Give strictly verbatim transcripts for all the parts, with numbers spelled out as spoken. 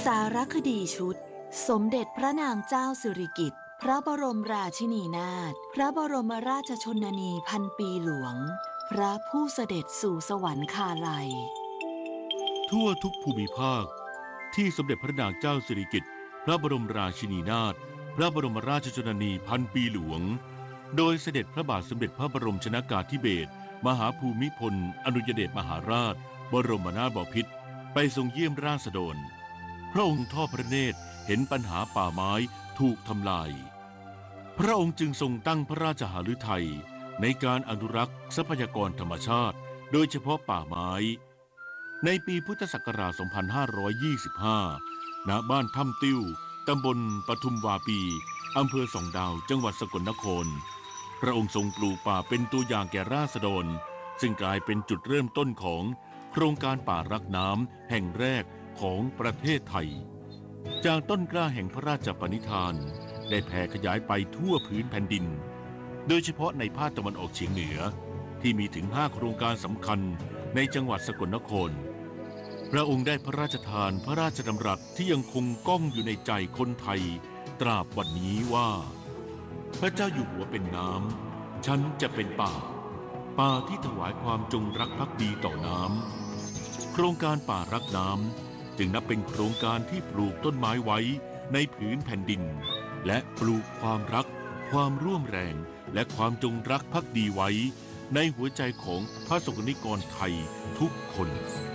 สารคดีชุดสมเด็จพระนางเจ้าสิริกิติ์พระบรมราชินีนาถพระบรมราชชนนีพันปีหลวงพระผู้เสด็จสู่สวรรคาลัยทั่วทุกภูมิภาคที่สมเด็จพระนางเจ้าสิริกิติ์พระบรมราชินีนาถพระบรมราชชนนีพันปีหลวงโดยเสด็จพระบาทสมเด็จพระบรมชนกาธิเบศรมหาภูมิพลอดุลยเดชมหาราชบรมนาถบพิตรไปทรงเยี่ยมราษฎรพระองค์ทอดพระเนตรเห็นปัญหาป่าไม้ถูกทำลายพระองค์จึงทรงตั้งพระราชหฤทัยในการอนุรักษ์ทรัพยากรธรรมชาติโดยเฉพาะป่าไม้ในปีพุทธศักราช สองพันห้าร้อยยี่สิบห้า ณ บ้านถ้ำติ้วตำบลปทุมวาปีอำเภอส่องดาวจังหวัดสกลนครพระองค์ทรงปลูกป่าเป็นตัวอย่างแก่ราษฎรซึ่งกลายเป็นจุดเริ่มต้นของโครงการป่ารักน้ำแห่งแรกของประเทศไทยจากต้นกล้าแห่งพระราชปณิธานได้แผ่ขยายไปทั่วพื้นแผ่นดินโดยเฉพาะในภาคตะวันออกเฉียงเหนือที่มีถึงห้าโครงการสำคัญในจังหวัดสกลนครพระองค์ได้พระราชทานพระราชดำรัสที่ยังคงก้องอยู่ในใจคนไทยตราบวันนี้ว่าพระเจ้าอยู่หัวเป็นน้ำฉันจะเป็นป่าป่าที่ถวายความจงรักภักดีต่อน้ำโครงการป่ารักน้ำจึงนับเป็นโครงการที่ปลูกต้นไม้ไว้ในผืนแผ่นดินและปลูกความรักความร่วมแรงและความจงรักภักดีไว้ในหัวใจของพระสงฆ์นิกรไทยทุกคน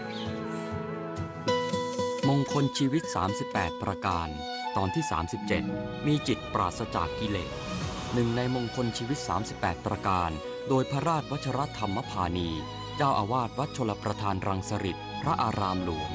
มงคลชีวิตสามสิบแปดประการตอนที่สามสิบเจ็ดมีจิตปราศจากกิเลสหนึ่งในมงคลชีวิตสามสิบแปดประการโดยพระราชวชรธรรมพานีเจ้าอาวาสวัดชลประทานรังสฤษฎ์พระอารามหลวง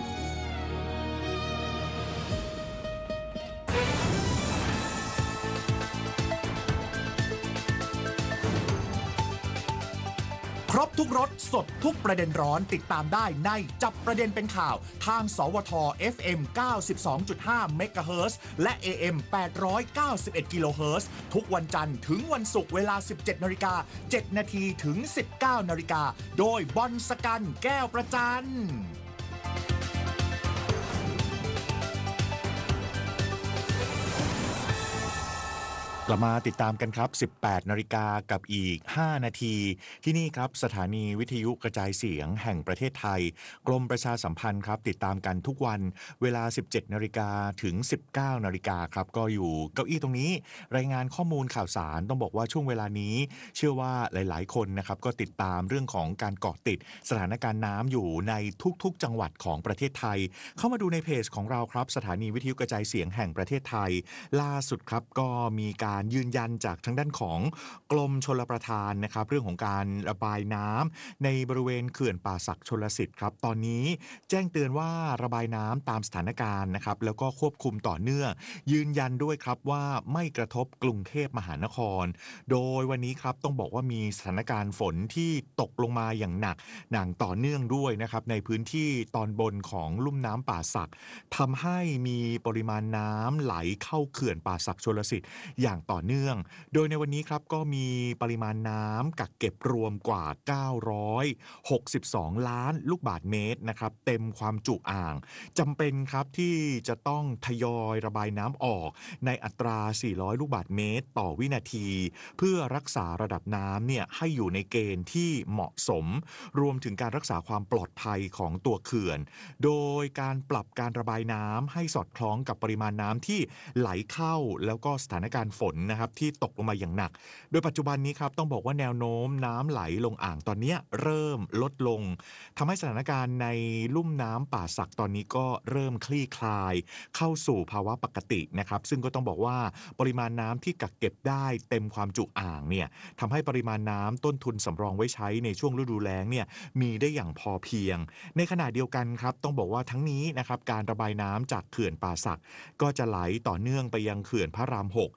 ครบทุกรสสดทุกประเด็นร้อนติดตามได้ในจับประเด็นเป็นข่าวทางสวท เอฟ เอ็ม เก้าสิบสองจุดห้า เมกะเฮิรตซ์และ เอ เอ็ม แปดร้อยเก้าสิบเอ็ด กิโลเฮิรตซ์ทุกวันจันทร์ถึงวันศุกร์เวลา สิบเจ็ดนาฬิกาเจ็ดนาทีถึง สิบเก้านาฬิกาโดยบอลสกันแก้วประจันกลับมาติดตามกันครับ สิบแปดนาฬิกากับอีกห้านาทีที่นี่ครับสถานีวิทยุกระจายเสียงแห่งประเทศไทยกรมประชาสัมพันธ์ครับติดตามกันทุกวันเวลา สิบเจ็ดนาฬิกาถึง สิบเก้านาฬิกาครับก็อยู่เก้าอี้ตรงนี้รายงานข้อมูลข่าวสารต้องบอกว่าช่วงเวลานี้เชื่อว่าหลายๆคนนะครับก็ติดตามเรื่องของการเกาะติดสถานการณ์น้ำอยู่ในทุกๆจังหวัดของประเทศไทยเข้ามาดูในเพจของเราครับสถานีวิทยุกระจายเสียงแห่งประเทศไทยล่าสุดครับก็มีการยืนยันจากทางด้านของกรมชลประทานนะครับเรื่องของการระบายน้ำในบริเวณเขื่อนป่าสักชลสิทธิ์ครับตอนนี้แจ้งเตือนว่าระบายน้ำตามสถานการณ์นะครับแล้วก็ควบคุมต่อเนื่องยืนยันด้วยครับว่าไม่กระทบกรุงเทพมหานครโดยวันนี้ครับต้องบอกว่ามีสถานการณ์ฝนที่ตกลงมาอย่างหนักหนักต่อเนื่องด้วยนะครับในพื้นที่ตอนบนของลุ่มน้ำป่าสักทำให้มีปริมาณน้ำไหลเข้าเขื่อนป่าสักชลสิทธิ์อย่างต่อเนื่องโดยในวันนี้ครับก็มีปริมาณน้ำกักเก็บรวมกว่าเก้าร้อยหกสิบสองล้านลูกบาศก์เมตรนะครับเต็มความจุอ่างจำเป็นครับที่จะต้องทยอยระบายน้ำออกในอัตราสี่ร้อยลูกบาศก์เมตรต่อวินาทีเพื่อรักษาระดับน้ำเนี่ยให้อยู่ในเกณฑ์ที่เหมาะสมรวมถึงการรักษาความปลอดภัยของตัวเขื่อนโดยการปรับการระบายน้ำให้สอดคล้องกับปริมาณน้ำที่ไหลเข้าแล้วก็สถานการณ์ฝนนะครับที่ตกลงมาอย่างหนักโดยปัจจุบันนี้ครับต้องบอกว่าแนวโน้มน้ำไหลลงอ่างตอนนี้เริ่มลดลงทำให้สถานการณ์ในลุ่มน้ำป่าสักตอนนี้ก็เริ่มคลี่คลายเข้าสู่ภาวะปกตินะครับซึ่งก็ต้องบอกว่าปริมาณน้ำที่กักเก็บได้เต็มความจุอ่างเนี่ยทำให้ปริมาณน้ำต้นทุนสำรองไว้ใช้ในช่วงฤดูแล้งเนี่ยมีได้อย่างพอเพียงในขณะเดียวกันครับต้องบอกว่าทั้งนี้นะครับการระบายน้ำจากเขื่อนป่าสักก็จะไหลต่อเนื่องไปยังเขื่อนพระรามหกซึ่ง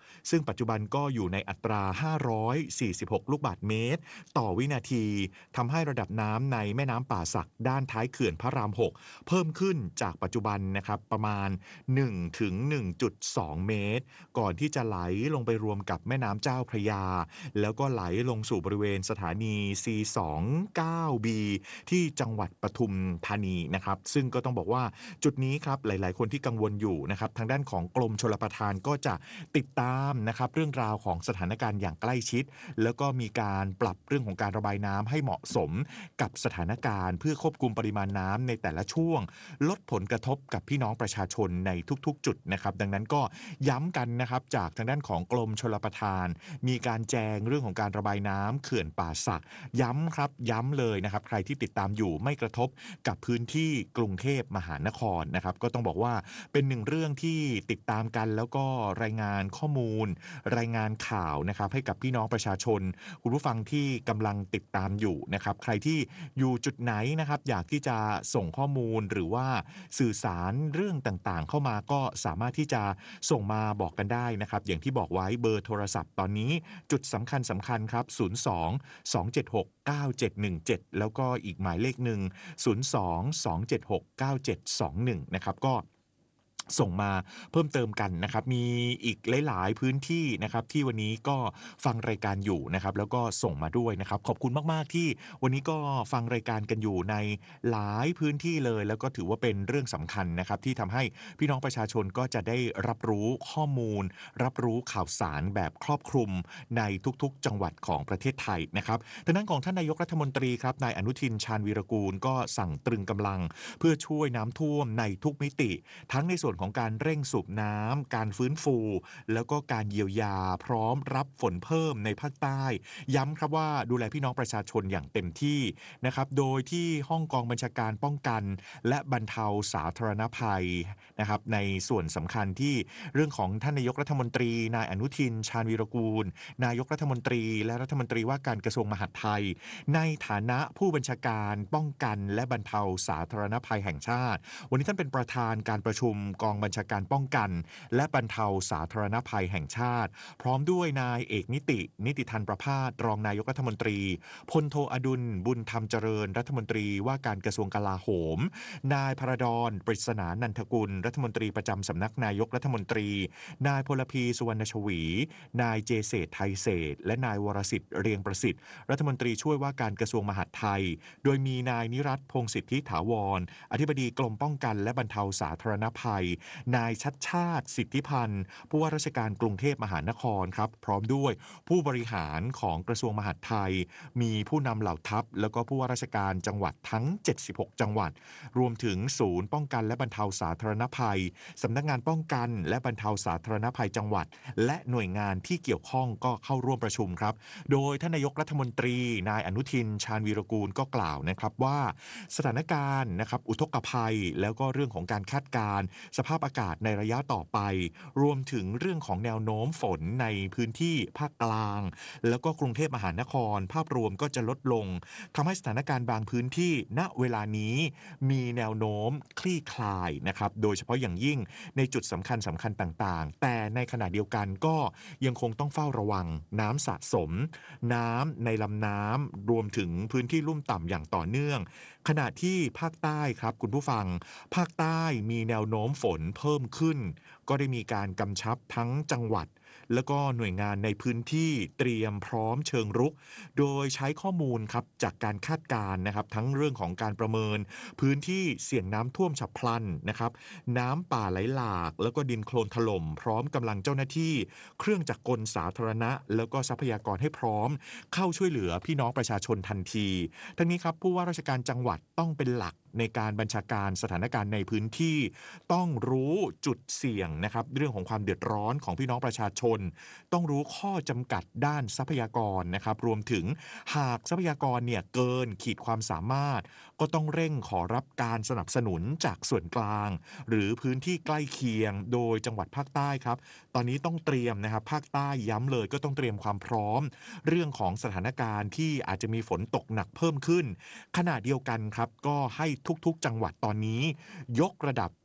ปัจจุบันก็อยู่ในอัตราห้าร้อยสี่สิบหกลูกบาศก์เมตรต่อวินาทีทำให้ระดับน้ำในแม่น้ำป่าสักด้านท้ายเขื่อนพระรามหกเพิ่มขึ้นจากปัจจุบันนะครับประมาณหนึ่งถึงหนึ่งจุดสอง เมตรก่อนที่จะไหลลงไปรวมกับแม่น้ำเจ้าพระยาแล้วก็ไหลลงสู่บริเวณสถานี ซี สองสิบเก้า บี ที่จังหวัดปทุมธานีนะครับซึ่งก็ต้องบอกว่าจุดนี้ครับหลายๆคนที่กังวลอยู่นะครับทางด้านของกรมชลประทานก็จะติดตามนะครับเรื่องราวของสถานการณ์อย่างใกล้ชิดแล้วก็มีการปรับเรื่องของการระบายน้ำให้เหมาะสมกับสถานการณ์เพื่อควบคุมปริมาณน้ำในแต่ละช่วงลดผลกระทบกับพี่น้องประชาชนในทุกๆจุดนะครับดังนั้นก็ย้ำกันนะครับจากทางด้านของกรมชลประทานมีการแจงเรื่องของการระบายน้ำเขื่อนป่าสักย้ำครับย้ำเลยนะครับใครที่ติดตามอยู่ไม่กระทบกับพื้นที่กรุงเทพมหานครนะครับก็ต้องบอกว่าเป็นหนึ่งเรื่องที่ติดตามกันแล้วก็รายงานข้อมูลรายงานข่าวนะครับให้กับพี่น้องประชาชนคุณผู้ฟังที่กำลังติดตามอยู่นะครับใครที่อยู่จุดไหนนะครับอยากที่จะส่งข้อมูลหรือว่าสื่อสารเรื่องต่างๆเข้ามาก็สามารถที่จะส่งมาบอกกันได้นะครับอย่างที่บอกไว้เบอร์โทรศัพท์ตอนนี้จุดสำคัญสำคัญครับศูนย์ สอง สอง เจ็ด หก เก้า เจ็ด หนึ่ง เจ็ดแล้วก็อีกหมายเลขหนึ่งศูนย์ สอง สอง เจ็ด หก เก้า เจ็ด สอง หนึ่งนะครับก็ส่งมาเพิ่มเติมกันนะครับมีอีกหลายๆพื้นที่นะครับที่วันนี้ก็ฟังรายการอยู่นะครับแล้วก็ส่งมาด้วยนะครับขอบคุณมากๆที่วันนี้ก็ฟังรายการกันอยู่ในหลายพื้นที่เลยแล้วก็ถือว่าเป็นเรื่องสำคัญนะครับที่ทำให้พี่น้องประชาชนก็จะได้รับรู้ข้อมูลรับรู้ข่าวสารแบบครอบคลุมในทุกๆจังหวัดของประเทศไทยนะครับทางด้านของท่านนายกรัฐมนตรีครับนายอนุทินชาญวีรกูลก็สั่งตรึงกำลังเพื่อช่วยน้ำท่วมในทุกมิติทั้งในส่วนของการเร่งสูบน้ำการฟื้นฟูแล้วก็การเยียวยาพร้อมรับฝนเพิ่มในภาคใต้ย้ำครับว่าดูแลพี่น้องประชาชนอย่างเต็มที่นะครับโดยที่ห้องกองบัญชาการป้องกันและบรรเทาสาธารณภัยนะครับในส่วนสำคัญที่เรื่องของท่านนายกรัฐมนตรีนายอนุทินชาญวีรกูลนายกรัฐมนตรีและรัฐมนตรีว่าการกระทรวงมหาดไทยในฐานะผู้บัญชาการป้องกันและบรรเทาสาธารณภัยแห่งชาติวันนี้ท่านเป็นประธานการประชุมกองบัญชาการป้องกันและบรรเทาสาธารณภัยแห่งชาติพร้อมด้วยนายเอกนิตินิติธันประภาสรองนายกรัฐมนตรีพลโทอดุลบุญธรรมเจริญรัฐมนตรีว่าการกระทรวงกลาโหมนายพระดอนปริศนานันทกุลรัฐมนตรีประจำสำนักนายกรัฐมนตรีนายพลพีสุวรรณชวีนายเจเศษไทยเศษและนายวรสิทธิ์เรียงประสิทธิ์รัฐมนตรีช่วยว่าการกระทรวงมหาดไทยโดยมีนายนิรัตน์พงษ์สิทธิถาวรอธิบดีกรมป้องกันและบรรเทาสาธารณภัยนายชัดชาติสิทธิพันธ์ผู้ว่าราชการกรุงเทพมหานครครับพร้อมด้วยผู้บริหารของกระทรวงมหาดไทยมีผู้นำเหล่าทัพแล้วก็ผู้ว่าราชการจังหวัดทั้งเจ็ดสิบหกจังหวัดรวมถึงศูนย์ป้องกันและบรรเทาสาธารณภัยสำนักงานป้องกันและบรรเทาสาธารณภัยจังหวัดและหน่วยงานที่เกี่ยวข้องก็เข้าร่วมประชุมครับโดยท่านนายกรัฐมนตรีนายอนุทินชาญวีรกูลก็กล่าวนะครับว่าสถานการณ์นะครับอุทกภัยแล้วก็เรื่องของการคาดการณ์สภาพอากาศในระยะต่อไปรวมถึงเรื่องของแนวโน้มฝนในพื้นที่ภาคกลางแล้วก็กรุงเทพมหานครภาพรวมก็จะลดลงทำให้สถานการณ์บางพื้นที่ณเวลานี้มีแนวโน้มคลี่คลายนะครับโดยเฉพาะอย่างยิ่งในจุดสำคัญสำคัญต่างๆแต่ในขณะเดียวกันก็ยังคงต้องเฝ้าระวังน้ำสะสมน้ำในลำน้ำรวมถึงพื้นที่ลุ่มต่ำอย่างต่อเนื่องขณะที่ภาคใต้ครับคุณผู้ฟังภาคใต้มีแนวโน้มฝนเพิ่มขึ้นก็ได้มีการกำชับทั้งจังหวัดแล้วก็หน่วยงานในพื้นที่เตรียมพร้อมเชิงรุกโดยใช้ข้อมูลครับจากการคาดการณ์นะครับทั้งเรื่องของการประเมินพื้นที่เสี่ยงน้ำท่วมฉับพลันนะครับน้ำป่าไหลหลากแล้วก็ดินโคลนถล่มพร้อมกำลังเจ้าหน้าที่เครื่องจักรกลสาธารณะแล้วก็ทรัพยากรให้พร้อมเข้าช่วยเหลือพี่น้องประชาชนทันทีทั้งนี้ครับผู้ว่าราชการจังหวัดต้องเป็นหลักในการบัญชาการสถานการณ์ในพื้นที่ต้องรู้จุดเสี่ยงนะครับเรื่องของความเดือดร้อนของพี่น้องประชาชนต้องรู้ข้อจำกัดด้านทรัพยากรนะครับรวมถึงหากทรัพยากรเนี่ยเกินขีดความสามารถก็ต้องเร่งขอรับการสนับสนุนจากส่วนกลางหรือพื้นที่ใกล้เคียงโดยจังหวัดภาคใต้ครับตอนนี้ต้องเตรียมนะครับภาคใต้ย้ำเลยก็ต้องเตรียมความพร้อมเรื่องของสถานการณ์ที่อาจจะมีฝนตกหนักเพิ่มขึ้นขณะเดียวกันครับก็ให้ทุกๆจังหวัดตอนนี้ยกระดับ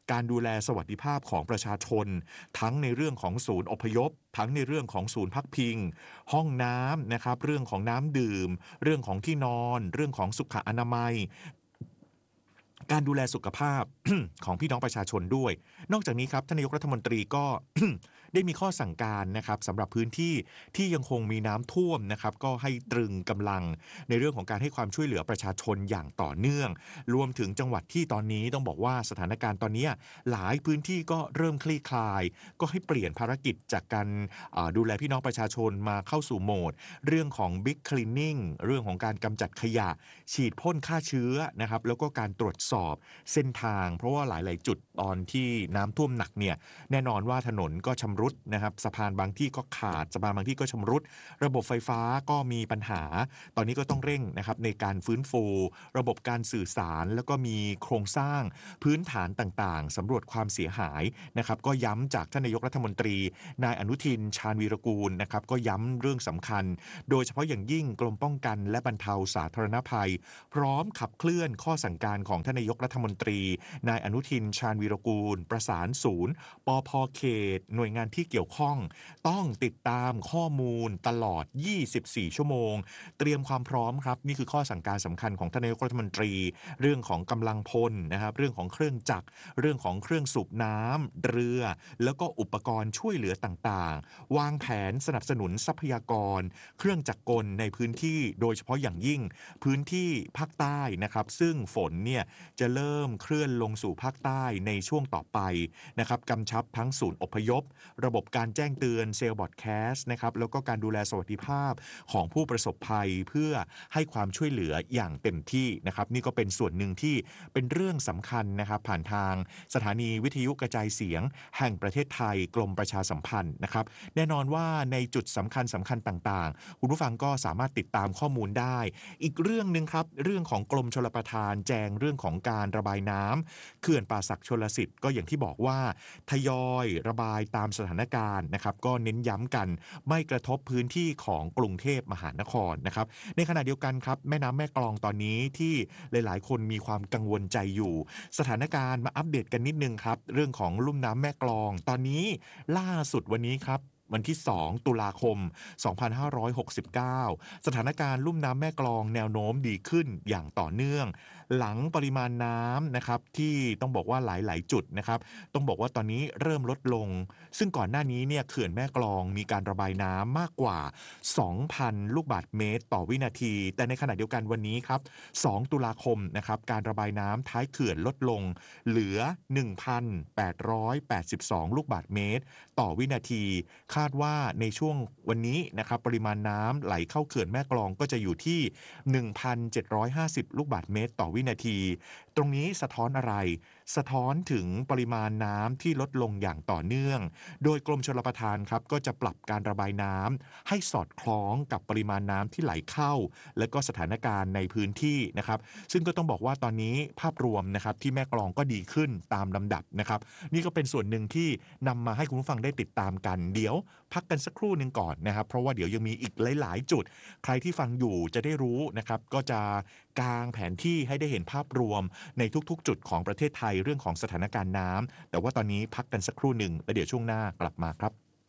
การดูแลสวัสดิภาพของประชาชนทั้งในเรื่องของศูนย์อพยพทั้งในเรื่องของศูนย์พักพิงห้องน้ำนะครับเรื่องของน้ำดื่มเรื่องของที่นอนเรื่องของสุขอนามัยการดูแลสุขภาพ ของพี่น้องประชาชนด้วยนอกจากนี้ครับท่านนายกรัฐมนตรีก็ ได้มีข้อสั่งการนะครับสำหรับพื้นที่ที่ยังคงมีน้ำท่วมนะครับก็ให้ตรึงกำลังในเรื่องของการให้ความช่วยเหลือประชาชนอย่างต่อเนื่องรวมถึงจังหวัดที่ตอนนี้ต้องบอกว่าสถานการณ์ตอนนี้หลายพื้นที่ก็เริ่มคลี่คลายก็ให้เปลี่ยนภารกิจจากการดูแลพี่น้องประชาชนมาเข้าสู่โหมดเรื่องของ Big Cleaning เรื่องของการกำจัดขยะฉีดพ่นฆ่าเชื้อนะครับแล้วก็การตรวจสอบเส้นทางเพราะว่าหลายๆจุดตอนที่น้ำท่วมหนักเนี่ยแน่นอนว่าถนนก็ชำรุดนะครับสะพานบางที่ก็ขาดสะพานบางที่ก็ชำรุดระบบไฟฟ้าก็มีปัญหาตอนนี้ก็ต้องเร่งนะครับในการฟื้นฟูระบบการสื่อสารแล้วก็มีโครงสร้างพื้นฐานต่างๆสำรวจความเสียหายนะครับก็ย้ำจากท่านนายกรัฐมนตรีนายอนุทินชาญวีรกูลนะครับก็ย้ำเรื่องสำคัญโดยเฉพาะอย่างยิ่งกรมป้องกันและบรรเทาสาธารณภัยพร้อมขับเคลื่อนข้อสั่งการของท่านนายกรัฐมนตรีนายอนุทินชาญวีรกูลประสานศูนย์ปภ.เขตหน่วยงานที่เกี่ยวข้องต้องติดตามข้อมูลตลอดยี่สิบสี่ชั่วโมงเตรียมความพร้อมครับนี่คือข้อสั่งการสำคัญของท่านนายกรัฐมนตรีเรื่องของกำลังพลนะครับเรื่องของเครื่องจักรเรื่องของเครื่องสูบน้ำเรือแล้วก็อุปกรณ์ช่วยเหลือต่างๆวางแผนสนับสนุนทรัพยากรเครื่องจักรกลในพื้นที่โดยเฉพาะอย่างยิ่งพื้นที่ภาคใต้นะครับซึ่งฝนเนี่ยจะเริ่มเคลื่อนลงสู่ภาคใต้ในช่วงต่อไปนะครับกำชับทั้งศูนย์อพยพระบบการแจ้งเตือนเซลล์บอดแคสต์นะครับแล้วก็การดูแลสวัสดิภาพของผู้ประสบภัยเพื่อให้ความช่วยเหลืออย่างเต็มที่นะครับนี่ก็เป็นส่วนหนึ่งที่เป็นเรื่องสำคัญนะครับผ่านทางสถานีวิทยุกระจายเสียงแห่งประเทศไทยกรมประชาสัมพันธ์นะครับแน่นอนว่าในจุดสำคัญสำคัญต่างๆคุณผู้ฟังก็สามารถติดตามข้อมูลได้อีกเรื่องนึงครับเรื่องของกรมชลประทานแจงเรื่องของการระบายน้ำเขื่อนป่าสักชลสิทธิ์ก็อย่างที่บอกว่าทยอยระบายตามสถานการณ์นะครับก็เน้นย้ำกันไม่กระทบพื้นที่ของกรุงเทพมหานครนะครับในขณะเดียวกันครับแม่น้ำแม่กลองตอนนี้ที่หลายๆคนมีความกังวลใจอยู่สถานการณ์มาอัปเดตกันนิดนึงครับเรื่องของลุ่มน้ำแม่กลองตอนนี้ล่าสุดวันนี้ครับวันที่สองตุลาคมสองพันห้าร้อยหกสิบเก้าสถานการณ์ลุ่มน้ำแม่กลองแนวโน้มดีขึ้นอย่างต่อเนื่องหลังปริมาณน้ำนะครับที่ต้องบอกว่าหลายๆจุดนะครับต้องบอกว่าตอนนี้เริ่มลดลงซึ่งก่อนหน้านี้เนี่ยเขื่อนแม่กลองมีการระบายน้ำมากกว่า สองพัน ลูกบาศก์เมตรต่อวินาทีแต่ในขณะเดียวกันวันนี้ครับสองตุลาคมนะครับการระบายน้ำท้ายเขื่อนลดลงเหลือ หนึ่งพันแปดร้อยแปดสิบสอง ลูกบาศก์เมตรต่อวินาทีคาดว่าในช่วงวันนี้นะครับปริมาณน้ำไหลเข้าเขื่อนแม่กลองก็จะอยู่ที่ หนึ่งพันเจ็ดร้อยห้าสิบ ลูกบาศก์เมตรต่อวินาทีตรงนี้สะท้อนอะไรสะท้อนถึงปริมาณน้ำที่ลดลงอย่างต่อเนื่องโดยกรมชลประทานครับก็จะปรับการระบายน้ำให้สอดคล้องกับปริมาณน้ำที่ไหลเข้าและก็สถานการณ์ในพื้นที่นะครับซึ่งก็ต้องบอกว่าตอนนี้ภาพรวมนะครับที่แม่กลองก็ดีขึ้นตามลำดับนะครับนี่ก็เป็นส่วนหนึ่งที่นำมาให้คุณผู้ฟังได้ติดตามกันเดี๋ยวพักกันสักครู่หนึ่งก่อนนะครับเพราะว่าเดี๋ยวยังมีอีกหลายๆจุดใครที่ฟังอยู่จะได้รู้นะครับก็จะกางแผนที่ให้ได้เห็นภาพรวมในทุกๆจุดของประเทศไทยเรื่องของสถานการณ์น้ำแต่ว่าตอนนี้พักกันสักครู่หนึ่งแล้วเดี๋ยวช่วงหน้ากลับมาครับ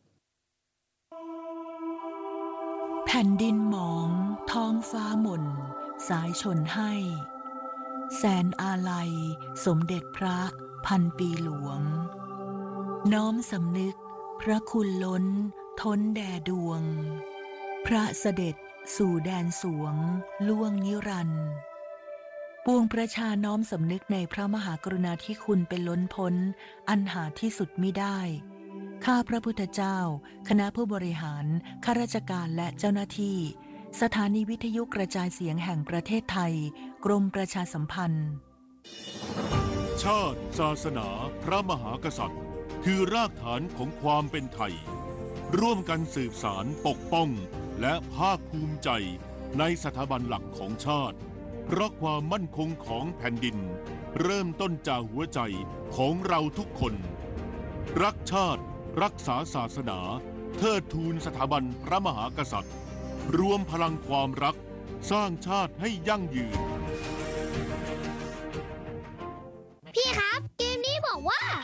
แผ่นดินหมองท้องฟ้าหม่นสายชนให้แสนอาลัยสมเด็จพระพันปีหลวงน้อมสำนึกพระคุณล้นท้นแด่ดวงพระเสด็จสู่แดนสวงล่วงนิรันดร์ปวงประชาน้อมสำนึกในพระมหากรุณาธิคุณเป็นล้นพ้นอันหาที่สุดมิได้ข้าพระพุทธเจ้าคณะผู้บริหารข้าราชการและเจ้าหน้าที่สถานีวิทยุกระจายเสียงแห่งประเทศไทยกรมประชาสัมพันธ์ชาติศาสนาพระมหากษัตริย์คือรากฐานของความเป็นไทยร่วมกันสืบสารปกป้องและภาคภูมิใจในสถาบันหลักของชาติเพราะความมั่นคงของแผ่นดินเริ่มต้นจากหัวใจของเราทุกคนรักชาติรักษาศาสนาเทิดทูนสถาบันพระมหากษัตริย์รวมพลังความรักสร้างชาติให้ยั่งยืนพี่ครับเกมนี้บอกว่า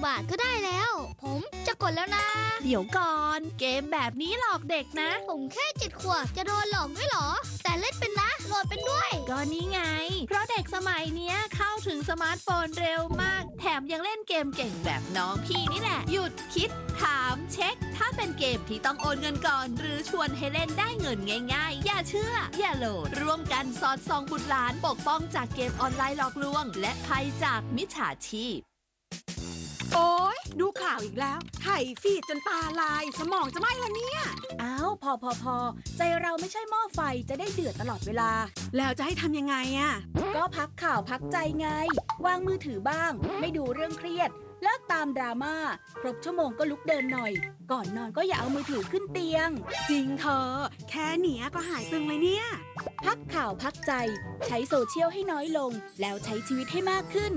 บาทก็ได้แล้วผมจะกดแล้วนะเดี๋ยวก่อนเกมแบบนี้หลอกเด็กนะผมแค่เจ็ดขวบจะโดนหลอกด้วยเหรอแต่เล่นเป็นนะโหลดเป็นด้วยก็นี่ไง เพราะเด็กสมัยเนี้ยเข้าถึงสมาร์ทโฟนเร็วมาก แถมยังเล่นเกมเก่งแบบน้องพี่นี่แหละ หยุดคิดถามเช็ค ถ้าเป็นเกมที่ต้องโอนเงินก่อน หรือชวนให้เล่นได้เงินง่ายๆ อย่าเชื่อ อย่าโหลด ร่วมกันสอดส่องบุตรหลานปกป้องจากเกมออนไลน์หลอกลวง และภัยจากมิจฉาชีพโอ๊ยดูข่าวอีกแล้วไถฟีดจนตาลายสมองจะไหม้ละเนี่ยอ้าวพอพอพอใจเราไม่ใช่หม้อไฟจะได้เดือดตลอดเวลาแล้วจะให้ทำยังไงอะก็พักข่าวพักใจไง วางมือถือบ้าง ไม่ดูเรื่องเครียด เลิกตามดราม่าครบชั่วโมงก็ลุกเดินหน่อย ก่อนนอนก็อย่าเอามือถือขึ้นเตียงจริงเธอแค่เนี้ยก็หายตึงเลยเนี่ยพักข่าวพักใจ ใช้โซเชียลให้น้อยลง แล้วใช้ชีวิตให้มากขึ้น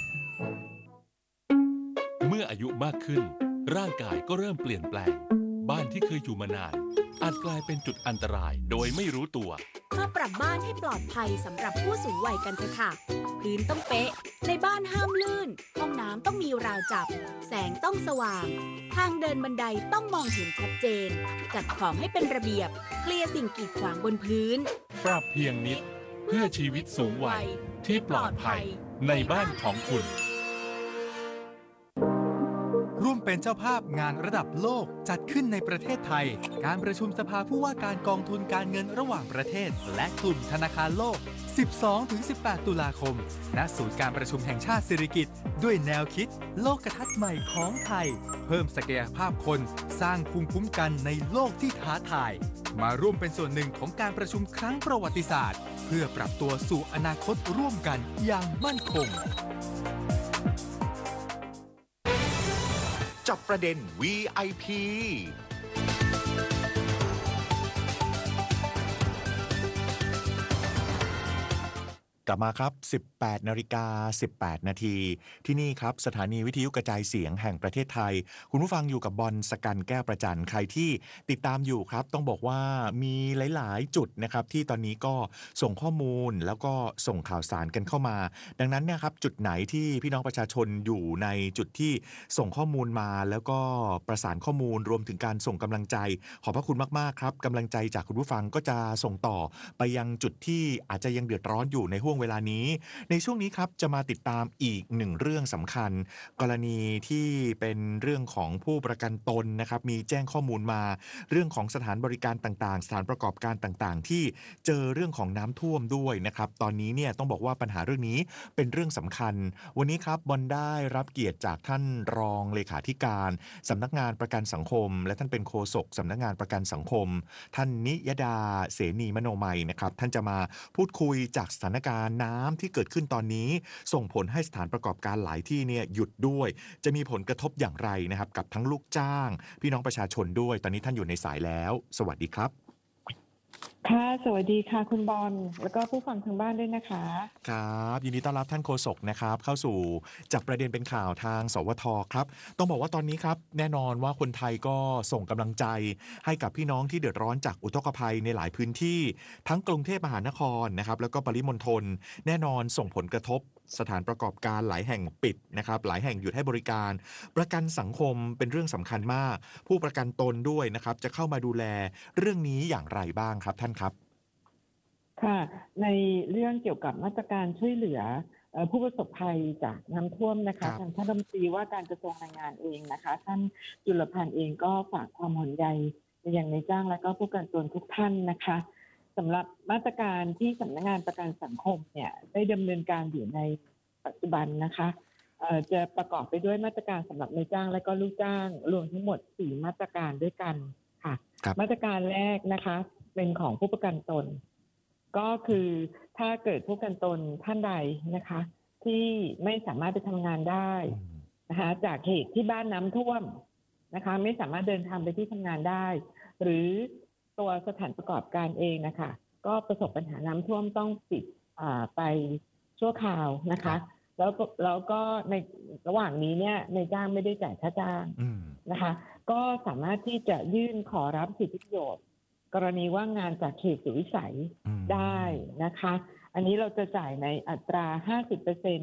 เมื่ออายุมากขึ้นร่างกายก็เริ่มเปลี่ยนแปลงบ้านที่เคยอยู่มานานอาจกลายเป็นจุดอันตรายโดยไม่รู้ตัวมาปรับบ้านให้ปลอดภัยสำหรับผู้สูงวัยกันเถอะค่ะ พื้นต้องเป๊ะ ในบ้านห้ามลื่น ห้องน้ำต้องมีราวจับ แสงต้องสว่าง ทางเดินบันไดต้องมองเห็นชัดเจน จัดของให้เป็นระเบียบ เคลียร์สิ่งกีดขวางบนพื้นปรับเพียงนิดเพื่อชีวิตสูงวัยที่ปลอดภัยในบ้านของคุณร่วมเป็นเจ้าภาพงานระดับโลกจัดขึ้นในประเทศไทยการประชุมสภาผู้ว่าการกองทุนการเงินระหว่างประเทศและกลุ่มธนาคารโลก สิบสองถึงสิบแปด ตุลาคม ณ ศูนย์การประชุมแห่งชาติสิริกิติ์ด้วยแนวคิดโลกทัศน์ใหม่ของไทยเพิ่มศักยภาพคนสร้างภูมิคุ้มกันในโลกที่ท้าทายมาร่วมเป็นส่วนหนึ่งของการประชุมครั้งประวัติศาสตร์เพื่อปรับตัวสู่อนาคตร่วมกันอย่างมั่นคงจับประเด็น วี ไอ พี กลับมาครับ สิบแปดนาฬิกาสิบแปดนาที ที่นี่ครับสถานีวิทยุกระจายเสียงแห่งประเทศไทย คุณผู้ฟังอยู่กับบอลสกันแก้วประจันใครที่ติดตามอยู่ครับต้องบอกว่ามีหลายๆ จุดนะครับที่ตอนนี้ก็ส่งข้อมูลแล้วก็ส่งข่าวสารกันเข้ามา ดังนั้นเนี่ยครับจุดไหนที่พี่น้องประชาชนอยู่ในจุดที่ส่งข้อมูลมาแล้วก็ประสานข้อมูลรวมถึงการส่งกำลังใจขอบพระคุณมากๆครับกำลังใจจากคุณผู้ฟังก็จะส่งต่อไปยังจุดที่อาจจะยังเดือดร้อนอยู่ในห่วงเวลานี้ในช่วงนี้ครับจะมาติดตามอีกหนึ่งเรื่องสำคัญกรณีที่เป็นเรื่องของผู้ประกันตนนะครับมีแจ้งข้อมูลมาเรื่องของสถานบริการต่างๆสถานประกอบการต่างๆที่เจอเรื่องของน้ำท่วมด้วยนะครับตอนนี้เนี่ยต้องบอกว่าปัญหาเรื่องนี้เป็นเรื่องสำคัญวันนี้ครับบอลได้รับเกียรติจากท่านรองเลขาธิการสำนักงานประกันสังคมและท่านเป็นโฆษกสำนักงานประกันสังคมท่านนิยดาเสนีมโนมัยนะครับท่านจะมาพูดคุยจากสถานการณ์น้ำที่เกิดขึ้นตอนนี้ส่งผลให้สถานประกอบการหลายที่เนี่ยหยุดด้วยจะมีผลกระทบอย่างไรนะครับกับทั้งลูกจ้างพี่น้องประชาชนด้วยตอนนี้ท่านอยู่ในสายแล้วสวัสดีครับค่ะสวัสดีค่ะคุณบอลแล้วก็ผู้ฟังทางบ้านด้วยนะคะครับยินดีต้อนรับท่านโฆษกนะครับเข้าสู่จับประเด็นเป็นข่าวทางสวทครับต้องบอกว่าตอนนี้ครับแน่นอนว่าคนไทยก็ส่งกำลังใจให้กับพี่น้องที่เดือดร้อนจากอุทกภัยในหลายพื้นที่ทั้งกรุงเทพมหานครนะครับแล้วก็ปริมณฑลแน่นอนส่งผลกระทบสถานประกอบการหลายแห่งปิดนะครับหลายแห่งหยุดให้บริการประกันสังคมเป็นเรื่องสำคัญมากผู้ประกันตนด้วยนะครับจะเข้ามาดูแลเรื่องนี้อย่างไรบ้างครับท่านครับค่ะในเรื่องเกี่ยวกับมาตรการช่วยเหลือผู้ประสบภัยจากน้ำท่วมนะคะทางท่านรัฐมนตรีว่าการกระทรวงแรงงานเองนะคะท่านจุลพันธ์เองก็ฝากความห่วงใยไปยังนายจ้างและก็ผู้ประกันตนทุกท่านนะคะสำหรับมาตรการที่สำนักงานประกันสังคมเนี่ยได้ดำเนินการอยู่ในปัจจุบันนะคะจะประกอบไปด้วยมาตรการสำหรับนายจ้างและก็ลูกจ้างรวมทั้งหมดสี่มาตรการด้วยกันค่ะมาตรการแรกนะคะเป็นของผู้ประกันตนก็คือถ้าเกิดผู้ประกันตนท่านใดนะคะที่ไม่สามารถไปทำงานได้นะคะจากเหตุที่บ้านน้ำท่วมนะคะไม่สามารถเดินทางไปที่ทำงานได้หรือตัวสถานประกอบการเองนะคะก็ประสบปัญหาน้ำท่วมต้องปิดไปชั่วคราวนะคะแล้วแล้วก็ในระหว่างนี้เนี่ยในจ้างไม่ได้จ่ายค่าจ้างนะคะก็สามารถที่จะยื่นขอรับสิทธิประโยชน์กรณีว่างงานจากเขตสุวิสัยได้นะคะอันนี้เราจะจ่ายในอัตรา ห้าสิบเปอร์เซ็นต์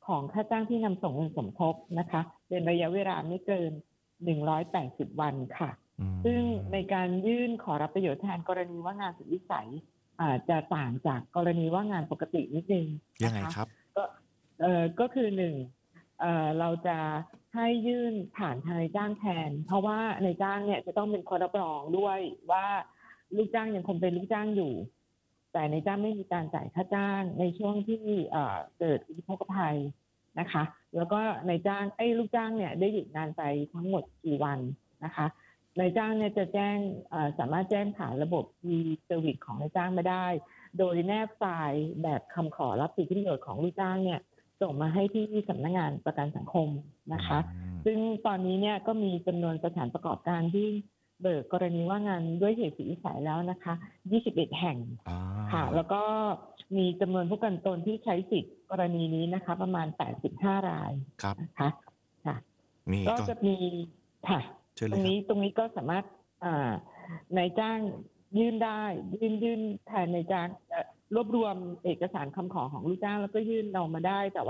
ของค่าจ้างที่นำส่งเงินสมทบนะคะเป็นระยะเวลาไม่เกินหนึ่งร้อยแปดสิบวันค่ะซึ่งในการยื่นขอรับประโยชน์แทนกรณีว่างานสุดวิสัยอาจจะต่างจากกรณีว่างานปกตินิดนึงยังไงครับก็เอ่อก็คือหนึ่งเอ่อเราจะให้ยื่นผ่านทางนายจ้างแทนเพราะว่านายจ้างเนี่ยจะต้องเป็นคนรับรองด้วยว่าลูกจ้างยังคงเป็นลูกจ้างอยู่แต่นายจ้างไม่มีการจ่ายค่าจ้างในช่วงที่เอ่อเกิดอุทกภัยนะคะแล้วก็นายจ้างไอ้ลูกจ้างเนี่ยได้หยุดงานไปทั้งหมดกี่วันนะคะนายจ้างเนี่ยจะแจ้งสามารถแจ้งผ่านระบบ e-service ของนายจ้างมาได้โดยแนบไฟล์แบบคำขอรับสิทธิประโยชน์ของลูกจ้างเนี่ยส่งมาให้ที่สำนักงานประกันสังคมนะคะซึ่งตอนนี้เนี่ยก็มีจำนวนสถานประกอบการที่เบิกกรณีว่างงานด้วยเหตุสุดวิสัยแล้วนะคะยี่สิบเอ็ดแห่งค่ะแล้วก็มีจำนวนผู้ประกันตนที่ใช้สิทธิ์กรณีนี้นะคะประมาณแปดสิบห้ารายนะคะค่ะก็จะมีค่ะตรงนี้ตรงนี้ก็สามารถนายจ้างยื่นได้ยื่นยื่นแทนนายจ้างรวบรวมเอกสารคำขอของลูกจ้างแล้วก็ยื่นเอามาได้แต่ว่า